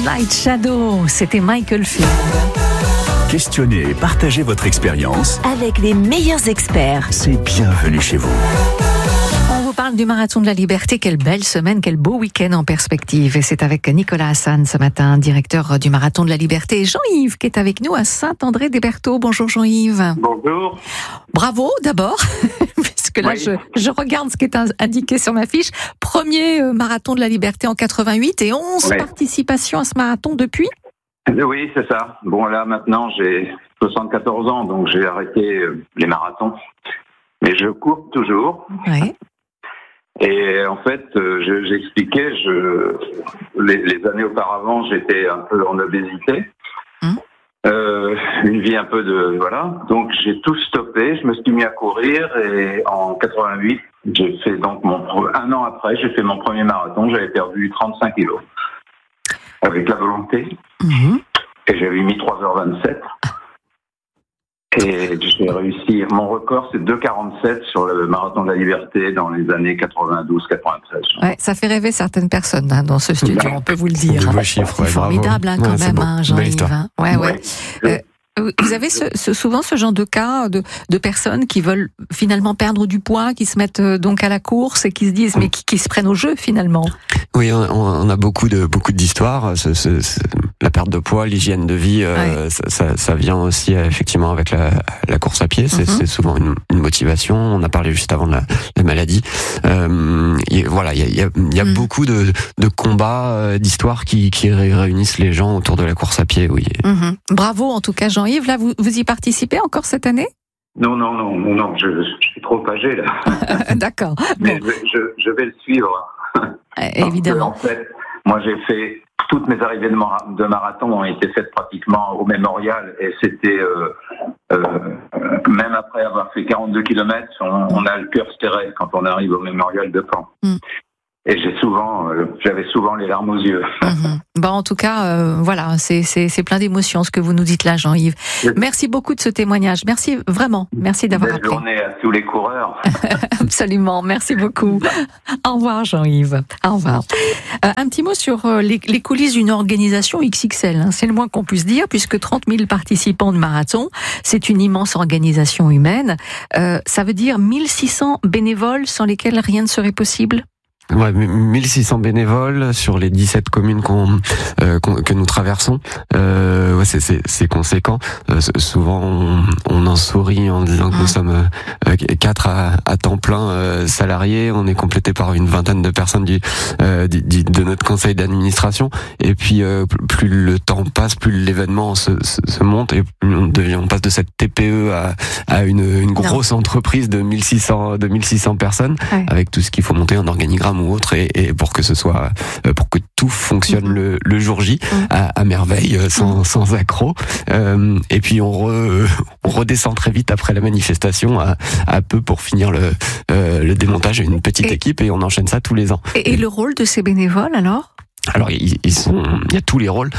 Night Shadow, c'était Michael Field. Questionnez et partagez votre expérience avec les meilleurs experts. C'est bienvenue chez vous. On vous parle du Marathon de la Liberté. Quelle belle semaine, quel beau week-end en perspective. Et c'est avec Nicolas Hassan ce matin, directeur du Marathon de la Liberté. Et Jean-Yves qui est avec nous à Saint-André-des-Bertaux. Bonjour Jean-Yves. Bonjour. Bravo d'abord, puisque là Oui. je regarde ce qui est indiqué sur ma fiche. Premier Marathon de la Liberté en 88 et 11 Oui. participations à ce marathon depuis. Oui, c'est ça. Bon, là, maintenant, j'ai 74 ans, donc j'ai arrêté les marathons. Mais je cours toujours. Ouais. Et en fait, j'expliquais, les années auparavant, j'étais un peu en obésité. Une vie un peu de... Voilà. Donc, j'ai tout stoppé. Je me suis mis à courir. Et en 88, j'ai fait donc un an après, j'ai fait mon premier marathon. J'avais perdu 35 kilos. Avec la volonté. Et j'avais mis 3h27. Et j'ai réussi. Mon record, c'est 2h47 sur le Marathon de la Liberté dans les années 92-93. Ouais, ça fait rêver certaines personnes dans ce studio, on peut vous le dire. De beaux chiffres, C'est formidable bravo. quand Ouais, c'est même, beau. hein, Belle Jean-Yves. histoire. Hein. Ouais. Vous avez souvent ce genre de cas de personnes qui veulent finalement perdre du poids, qui se mettent donc à la course et qui se disent mais qui se prennent au jeu finalement. Oui, on a beaucoup d'histoires. La perte de poids, l'hygiène de vie, ça vient aussi effectivement avec la course à pied. C'est souvent une motivation. On a parlé juste avant de la maladie. Voilà, il y a beaucoup de combats, d'histoires qui réunissent les gens autour de la course à pied. Oui. Bravo en tout cas Jean-Yves. Là, vous y participez encore cette année ? Non, je suis trop âgé là. D'accord. Mais Bon. je vais le suivre. Évidemment. Parce que, en fait, moi j'ai fait toutes mes arrivées de marathon ont été faites pratiquement au Mémorial et c'était même après avoir fait 42 km, on a le cœur serré quand on arrive au Mémorial de Caen. Et j'avais souvent les larmes aux yeux. Bon, en tout cas, voilà, c'est plein d'émotions ce que vous nous dites là, Jean-Yves. Merci beaucoup de ce témoignage. Merci vraiment. Merci d'avoir Belle appelé. journée à tous les coureurs. Absolument. Merci beaucoup. Au revoir, Jean-Yves. Au revoir. Un petit mot sur les coulisses d'une organisation XXL. Hein. C'est le moins qu'on puisse dire, puisque 30 000 participants de marathon, c'est une immense organisation humaine. Ça veut dire 1600 bénévoles sans lesquels rien ne serait possible. Ouais, 1600 bénévoles sur les 17 communes que nous traversons. Ouais, c'est conséquent. Souvent, on en sourit en disant que nous sommes 4 à temps plein salariés. On est complété par une vingtaine de personnes de notre conseil d'administration. Et puis, plus le temps passe, plus l'événement se monte et plus on passe de cette TPE à une grosse entreprise de 1600 personnes, avec tout ce qu'il faut monter en organigramme ou autre et pour que tout fonctionne le jour J à merveille sans accroc. Et puis on redescend très vite après la manifestation à peu pour finir le démontage, une petite équipe et on enchaîne ça tous les ans. Et le rôle de ces bénévoles alors ? Alors il y a tous les rôles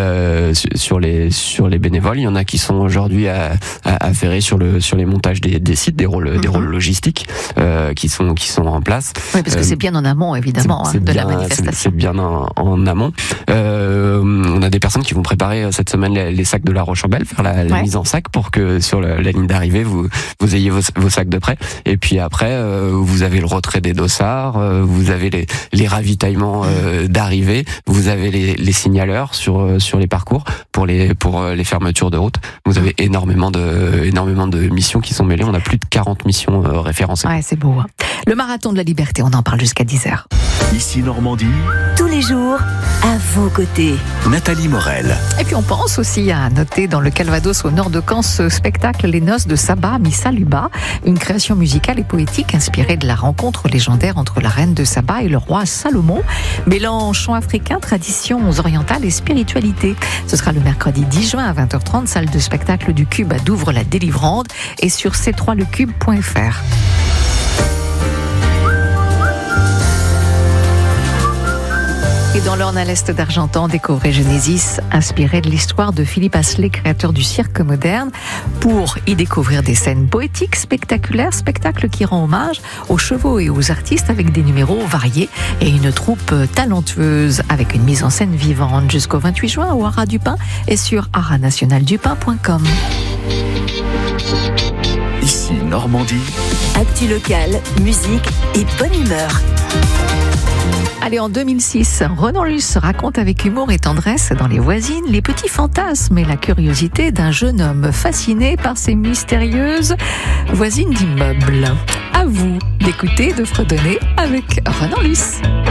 sur les bénévoles. Il y en a qui sont aujourd'hui affairés sur les montages des sites, des rôles logistiques qui sont en place. Oui, parce que c'est bien en amont évidemment la manifestation. C'est bien en amont. On a des personnes qui vont préparer cette semaine les sacs de La Roche-en-Belle, faire la mise en sac pour que sur la ligne d'arrivée vous ayez vos sacs de prêt. Et puis après vous avez le retrait des dossards, vous avez les ravitaillements d'arrivée. Vous avez les signaleurs sur les parcours pour les fermetures de route. Vous avez énormément de missions qui sont mêlées. On a plus de 40 missions référencées. Ouais, c'est beau. Hein. Le Marathon de la Liberté, on en parle jusqu'à 10h. Ici Normandie, Tous les jours, à vos côtés. Nathalie Morel. Et puis on pense aussi à noter dans le Calvados au nord de Caen ce spectacle Les Noces de Saba Missaluba, une création musicale et poétique inspirée de la rencontre légendaire entre la reine de Saba et le roi Salomon, mêlant chant africain, traditions orientales et spiritualité. Ce sera le mercredi 10 juin à 20h30, salle de spectacle du Cube à Douvres-la-Délivrande et sur c3lecube.fr. Et dans l'Orne à l'Est d'Argentan, découvrez Genesis, inspiré de l'histoire de Philippe Asselet, créateur du cirque moderne, pour y découvrir des scènes poétiques, spectaculaires, spectacles qui rend hommage aux chevaux et aux artistes avec des numéros variés et une troupe talentueuse avec une mise en scène vivante jusqu'au 28 juin au Haras du Pin et sur arasnationaldupin.com. Ici Normandie. Actu locale, musique et bonne humeur. Allez, en 2006, Renan Luce raconte avec humour et tendresse dans Les Voisines les petits fantasmes et la curiosité d'un jeune homme fasciné par ces mystérieuses voisines d'immeubles. À vous d'écouter, de fredonner avec Renan Luce.